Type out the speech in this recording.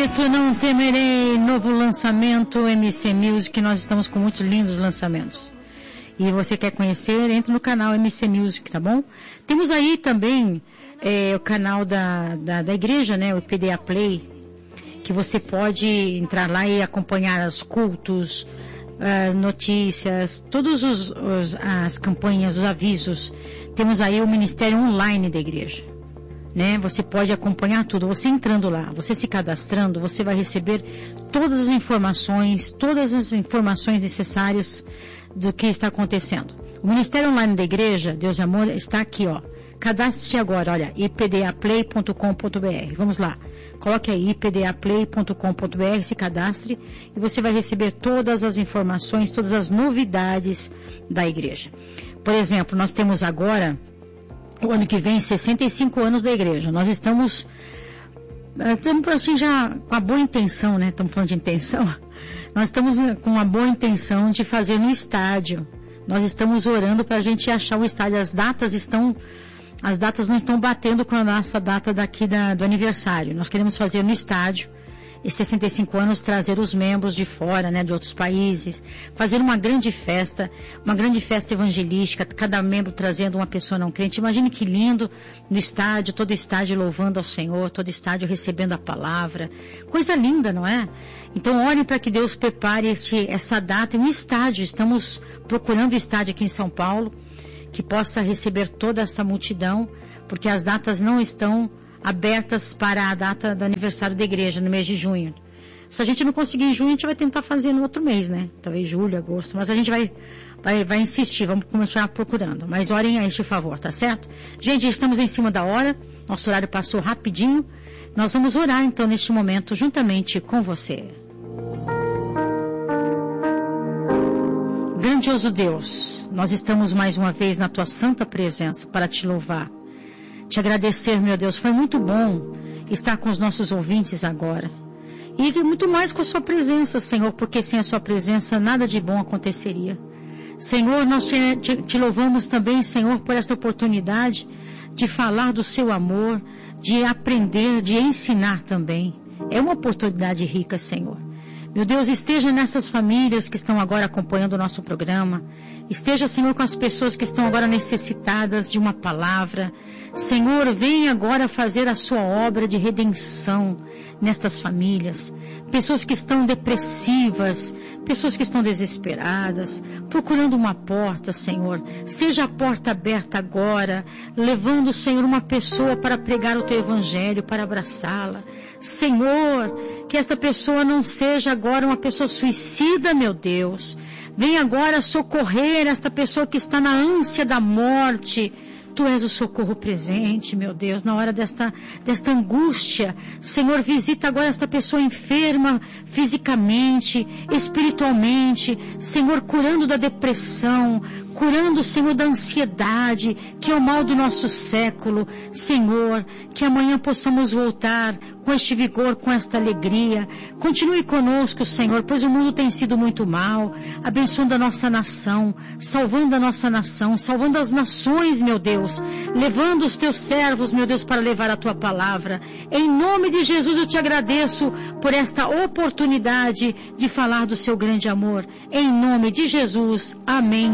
Certo, não temerei, novo lançamento MC Music, nós estamos com muitos lindos lançamentos. E você quer conhecer, entre no canal MC Music, tá bom? Temos aí também o canal da igreja, né, o PDA Play, que você pode entrar lá e acompanhar os cultos, notícias, todas as campanhas, os avisos. Temos aí o ministério online da igreja, né? Você pode acompanhar tudo. Você entrando lá, você se cadastrando, você vai receber todas as informações necessárias do que está acontecendo. O ministério online da igreja, Deus e Amor, está aqui, ó. Cadastre-se agora, olha, ipdaplay.com.br. Vamos lá. Coloque aí ipdaplay.com.br, se cadastre e você vai receber todas as informações, todas as novidades da igreja. Por exemplo, nós temos agora, o ano que vem, 65 anos da igreja. Nós estamos assim já com a boa intenção, né? Estamos falando de intenção. Nós estamos com uma boa intenção de fazer no estádio. Nós estamos orando para a gente achar o estádio. As datas não estão batendo com a nossa data daqui do aniversário. Nós queremos fazer no estádio, esses 65 anos, trazer os membros de fora, né, de outros países, fazer uma grande festa evangelística, cada membro trazendo uma pessoa não crente. Imagine que lindo no estádio, todo estádio louvando ao Senhor, todo estádio recebendo a palavra. Coisa linda, não é? Então, olhem para que Deus prepare essa data em um estádio. Estamos procurando o estádio aqui em São Paulo, que possa receber toda essa multidão, porque as datas não estão abertas para a data do aniversário da igreja, no mês de junho. Se a gente não conseguir em junho, a gente vai tentar fazer no outro mês, né? Talvez julho, agosto, mas a gente vai insistir, vamos começar procurando. Mas orem a este favor, tá certo? Gente, estamos em cima da hora, nosso horário passou rapidinho. Nós vamos orar então neste momento, juntamente com você. Grandioso Deus, nós estamos mais uma vez na Tua santa presença para Te louvar, Te agradecer, meu Deus. Foi muito bom estar com os nossos ouvintes agora. E muito mais com a Sua presença, Senhor, porque sem a Sua presença nada de bom aconteceria. Senhor, nós te louvamos também, Senhor, por esta oportunidade de falar do Seu amor, de aprender, de ensinar também. É uma oportunidade rica, Senhor. Meu Deus, esteja nessas famílias que estão agora acompanhando o nosso programa. Esteja, Senhor, com as pessoas que estão agora necessitadas de uma palavra. Senhor, venha agora fazer a sua obra de redenção nestas famílias. Pessoas que estão depressivas, pessoas que estão desesperadas, procurando uma porta, Senhor. Seja a porta aberta agora, levando, Senhor, uma pessoa para pregar o Teu Evangelho, para abraçá-la. Senhor, que esta pessoa não seja agora uma pessoa suicida, meu Deus. Venha agora socorrer esta pessoa que está na ânsia da morte. Tu és o socorro presente, meu Deus, na hora desta angústia. Senhor, visita agora esta pessoa enferma fisicamente, espiritualmente. Senhor, curando da depressão, curando, Senhor, da ansiedade, que é o mal do nosso século. Senhor, que amanhã possamos voltar com este vigor, com esta alegria. Continue conosco, Senhor, pois o mundo tem sido muito mal, abençoando a nossa nação, salvando a nossa nação, salvando as nações, meu Deus, levando os Teus servos, meu Deus, para levar a Tua palavra. Em nome de Jesus eu Te agradeço por esta oportunidade de falar do Seu grande amor. Em nome de Jesus, amém.